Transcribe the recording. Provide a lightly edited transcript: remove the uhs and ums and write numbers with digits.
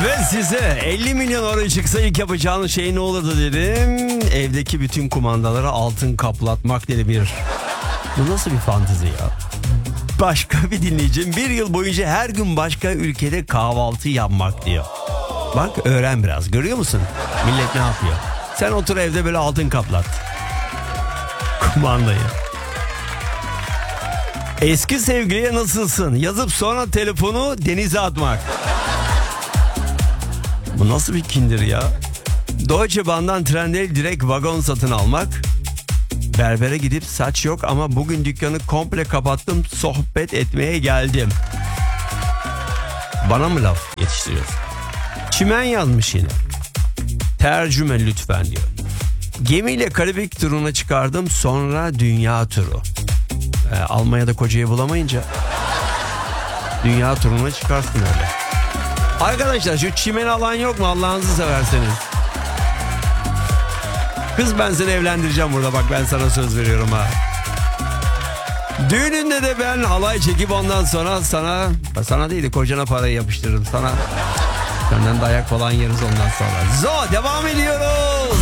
Evet, size 50 milyon euro çıksa ilk yapacağınız şey ne olurdu dedim. Evdeki bütün kumandaları altın kaplatmak dedi bir. Bu nasıl bir fantezi ya? Başka bir dinleyicim, bir yıl boyunca her gün başka ülkede kahvaltı yapmak diyor. Bak, öğren biraz, görüyor musun? Millet ne yapıyor? Sen otur evde böyle altın kaplat kumandayı. Eski sevgiliye nasılsın yazıp sonra telefonu denize atmak. Bu nasıl bir kindir ya? Deutsche Bahn'dan trende direkt vagon satın almak. Berbere gidip saç yok ama bugün dükkanı komple kapattım, sohbet etmeye geldim. Bana mı laf yetiştiriyorsun? Çimen yazmış yine. Tercüme lütfen diyor. Gemiyle Karabük turuna çıkardım, sonra dünya turu. Almanya'da kocayı bulamayınca dünya turuna çıkarsın öyle. Arkadaşlar, şu çimen alan yok mu Allah'ınızı severseniz? Kız, ben seni evlendireceğim burada, bak ben sana söz veriyorum ha. Düğününde de ben halay çekip ondan sonra sana değil de kocana parayı yapıştırırım sana. Senden dayak falan yeriz ondan sonra. Devam ediyoruz.